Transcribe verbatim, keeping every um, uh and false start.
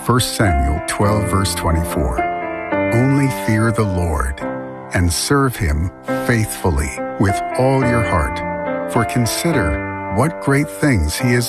First Samuel twelve, verse twenty-four. Only fear the Lord and serve him faithfully with all your heart. For consider what great things he has